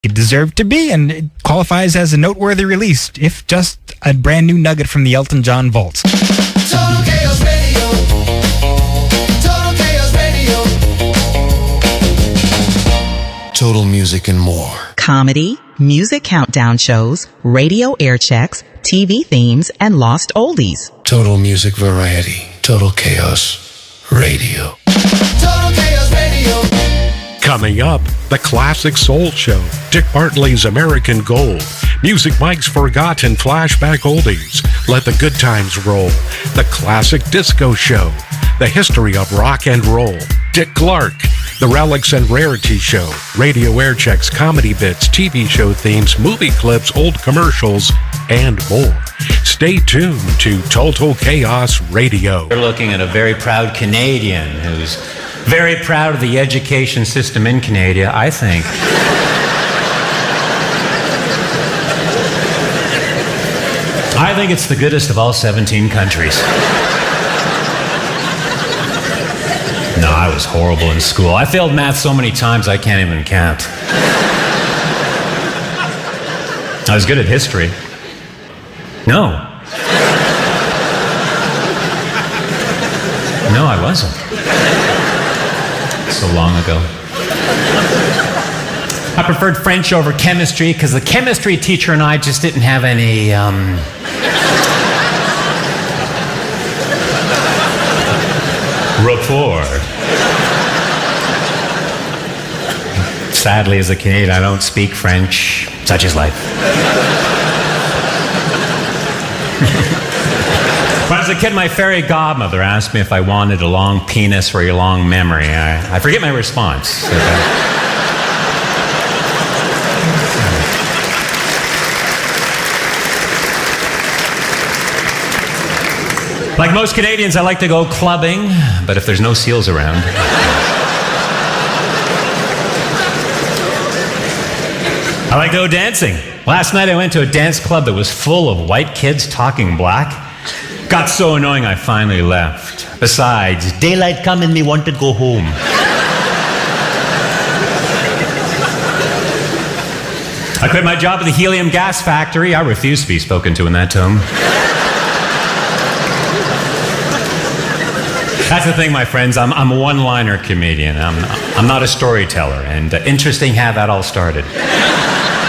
it deserved to be, and it qualifies as a noteworthy release, if just a brand new nugget from the Elton John vaults. Total Chaos Radio. Total Chaos Radio. Total music and more. Comedy, music countdown shows, radio air checks, TV themes, and lost oldies. Total music variety. Total Chaos Radio. Total Chaos Radio. Coming up, the Classic Soul Show, Dick Bartley's American Gold, Music Mike's Forgotten Flashback Oldies, Let the Good Times Roll, the Classic Disco Show, the History of Rock and Roll, Dick Clark, the Relics and Rarity Show, radio air checks, comedy bits, TV show themes, movie clips, old commercials, and more. Stay tuned to Total Chaos Radio. We're looking at a very proud Canadian who's very proud of the education system in Canada, I think. I think it's the goodest of all 17 countries. No, I was horrible in school. I failed math so many times I can't even count. I was good at history. No. No, I wasn't. So long ago. I preferred French over chemistry because the chemistry teacher and I just didn't have any, rapport. Sadly, as a Canadian, I don't speak French. Such is life. When I was a kid, my fairy godmother asked me if I wanted a long penis or a long memory. I forget my response. Like most Canadians, I like to go clubbing, but if there's no seals around. I like to go dancing. Last night I went to a dance club that was full of white kids talking black. Got so annoying I finally left. Besides, daylight come and me want to go home. I quit my job at the helium gas factory. I refuse to be spoken to in that tone. That's the thing, my friends. I'm a one-liner comedian. I'm not a storyteller. And interesting how that all started.